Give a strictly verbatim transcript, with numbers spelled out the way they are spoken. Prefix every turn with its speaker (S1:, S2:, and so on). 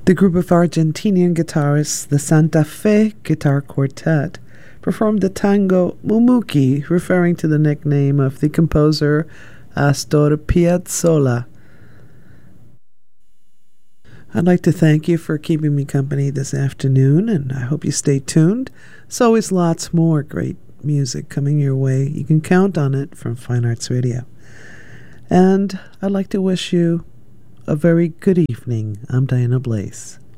S1: The group of Argentinian guitarists, the Santa Fe Guitar Quartet, performed the tango Mumuki, referring to the nickname of the composer Astor Piazzolla. I'd like to thank you for keeping me company this afternoon, and I hope you stay tuned. There's always lots more great music coming your way. You can count on it from Fine Arts Radio. And I'd like to wish you a very good evening. I'm Diana Blaze.